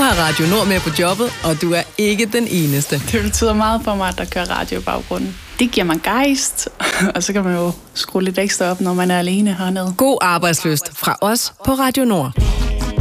har Radio Nord med på jobbet, og du er ikke den eneste. Det betyder meget for mig, at der kører radio i baggrunden. Det giver mig gejst, og så kan man jo skrue lidt ekstra op, når man er alene hernede. God arbejdslyst fra os på Radio Nord.